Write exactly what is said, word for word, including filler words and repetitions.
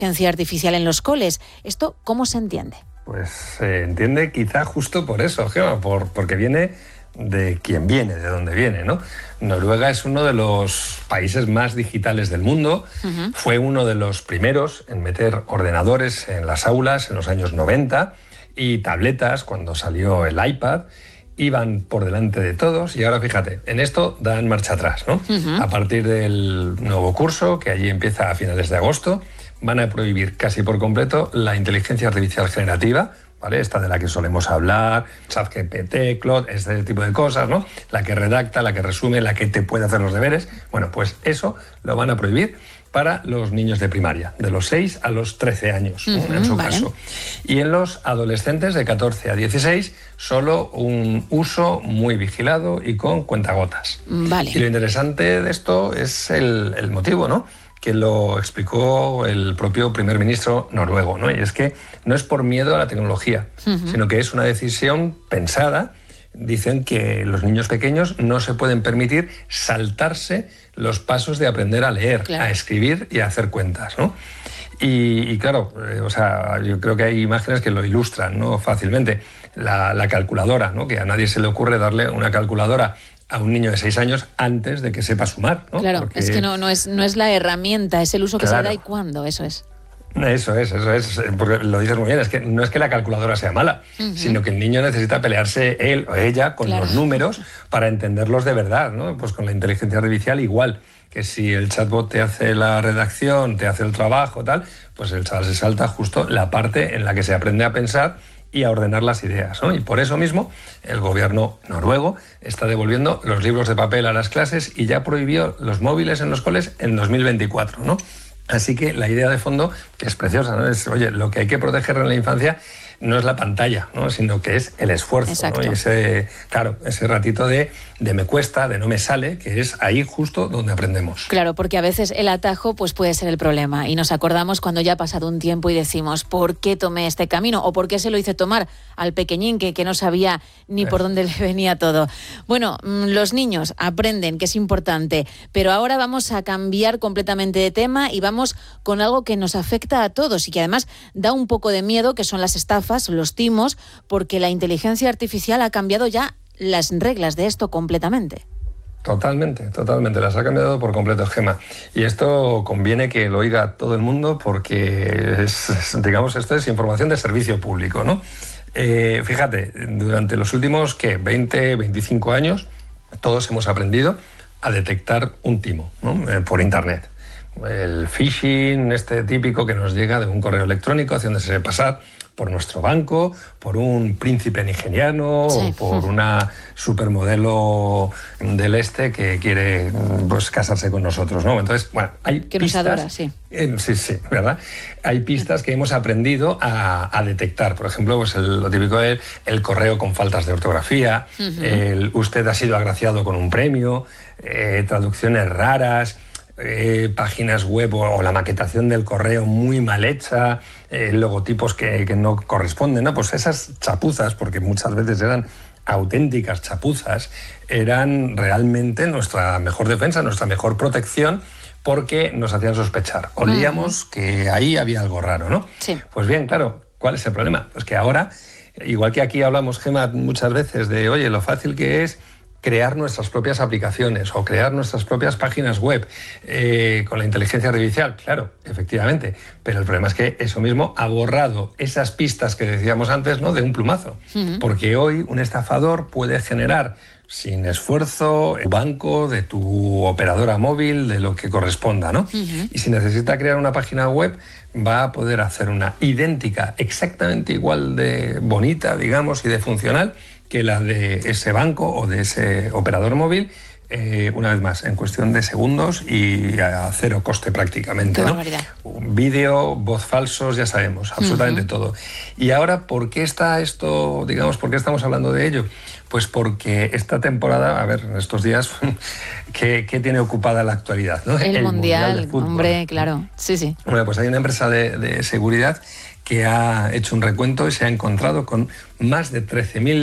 inteligencia artificial en los coles. ¿Esto cómo se entiende? Pues se entiende quizá justo por eso, Gemma, por, porque viene de quien viene, de dónde viene, ¿no? Noruega es uno de los países más digitales del mundo, uh-huh. Fue uno de los primeros en meter ordenadores en las aulas en los años noventa y tabletas cuando salió el iPad. Iban por delante de todos y ahora fíjate, en esto dan marcha atrás, ¿no? Uh-huh. A partir del nuevo curso, que allí empieza a finales de agosto, van a prohibir casi por completo la inteligencia artificial generativa, ¿vale? Esta de la que solemos hablar, ChatGPT, Claude, este tipo de cosas, ¿no? La que redacta, la que resume, la que te puede hacer los deberes. Bueno, pues eso lo van a prohibir para los niños de primaria, de los seis a los trece años, uh-huh, en su vale. caso. Y en los adolescentes de catorce a dieciséis, solo un uso muy vigilado y con cuentagotas. Vale. Y lo interesante de esto es el, el motivo, ¿no? Que lo explicó el propio primer ministro noruego, ¿no? Y es que no es por miedo a la tecnología, uh-huh. sino que es una decisión pensada. Dicen que los niños pequeños no se pueden permitir saltarse los pasos de aprender a leer, claro. a escribir y a hacer cuentas, ¿no? Y, y claro, eh, o sea, yo creo que hay imágenes que lo ilustran, ¿no? Fácilmente. La, la calculadora, ¿no? Que a nadie se le ocurre darle una calculadora a un niño de seis años antes de que sepa sumar, ¿no? Claro, Porque... es que no, no, es, no es la herramienta, es el uso que claro. se da y cuándo, eso es. Eso es, eso es, porque lo dices muy bien, es que no es que la calculadora sea mala, uh-huh. sino que el niño necesita pelearse él o ella con claro. los números para entenderlos de verdad, ¿no? Pues con la inteligencia artificial igual, que si el chatbot te hace la redacción, te hace el trabajo, tal, pues el chaval se salta justo la parte en la que se aprende a pensar y a ordenar las ideas, ¿no? Y por eso mismo el gobierno noruego está devolviendo los libros de papel a las clases y ya prohibió los móviles en los coles en dos mil veinticuatro, ¿no? Así que la idea de fondo es preciosa, ¿no? Es, oye, lo que hay que proteger en la infancia no es la pantalla, ¿no? Sino que es el esfuerzo, ¿no? Y ese, claro, ese ratito de, de me cuesta, de no me sale, que es ahí justo donde aprendemos. Claro, porque a veces el atajo pues puede ser el problema y nos acordamos cuando ya ha pasado un tiempo y decimos ¿por qué tomé este camino? ¿O por qué se lo hice tomar al pequeñín que, que no sabía ni por dónde le venía todo? Bueno, los niños aprenden, que es importante, pero ahora vamos a cambiar completamente de tema y vamos con algo que nos afecta a todos y que además da un poco de miedo, que son las estafas, los timos, porque la inteligencia artificial ha cambiado ya las reglas de esto completamente. Totalmente, totalmente, las ha cambiado por completo, Gemma. Y esto conviene que lo oiga todo el mundo porque, es, es, digamos, esto es información de servicio público, ¿no? Eh, fíjate, durante los últimos, ¿qué? veinte, veinticinco años, todos hemos aprendido a detectar un timo, ¿no? Eh, por Internet. El phishing, este típico que nos llega de un correo electrónico haciéndose pasar por nuestro banco, por un príncipe nigeriano, sí. o por una supermodelo del este que quiere pues, casarse con nosotros, ¿no? Entonces, bueno, hay que pistas... nos adora, sí. Eh, sí, sí, ¿verdad? Hay pistas que hemos aprendido a, a detectar. Por ejemplo, pues el, lo típico es el correo con faltas de ortografía, uh-huh. el usted ha sido agraciado con un premio, eh, traducciones raras... Eh, páginas web o, o la maquetación del correo muy mal hecha, eh, logotipos que, que no corresponden, ¿no? Pues esas chapuzas, porque muchas veces eran auténticas chapuzas, eran realmente nuestra mejor defensa, nuestra mejor protección, porque nos hacían sospechar. Olíamos uh-huh. que ahí había algo raro, ¿no? Sí. Pues bien, claro, ¿cuál es el problema? Pues que ahora, igual que aquí hablamos, Gemma, muchas veces de, oye, lo fácil que es crear nuestras propias aplicaciones o crear nuestras propias páginas web eh, con la inteligencia artificial, claro, efectivamente, pero el problema es que eso mismo ha borrado esas pistas que decíamos antes, ¿no? De un plumazo, uh-huh. porque hoy un estafador puede generar sin esfuerzo el banco de tu operadora móvil, de lo que corresponda, ¿no? Uh-huh. Y si necesita crear una página web, va a poder hacer una idéntica, exactamente igual de bonita, digamos, y de funcional, que la de ese banco o de ese operador móvil, eh, una vez más, en cuestión de segundos y a cero coste prácticamente, ¿no? Vídeo, voz falsos, ya sabemos, absolutamente uh-huh. todo. Y ahora, ¿por qué está esto, digamos, por qué estamos hablando de ello? Pues porque esta temporada, a ver, en estos días, ¿qué, qué tiene ocupada la actualidad, ¿no? El, El mundial, mundial de fútbol. Hombre, claro, sí, sí. Bueno, pues hay una empresa de, de seguridad que ha hecho un recuento y se ha encontrado con más de trece mil